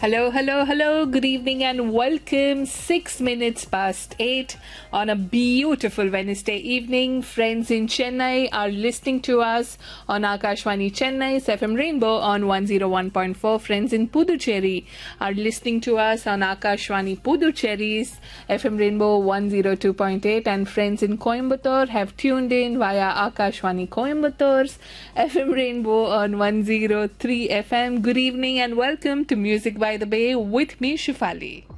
Hello, hello, hello. Good evening and welcome. 6 minutes past 8 on a beautiful Wednesday evening. Friends in Chennai are listening to us on Akashvani Chennai's FM Rainbow on 101.4. Friends in Puducherry are listening to us on Akashvani Puducherry's FM Rainbow 102.8. And friends in Coimbatore have tuned in via Akashvani Coimbator's FM Rainbow on 103 FM. Good evening and welcome to Music by the Bay with me, Shifali.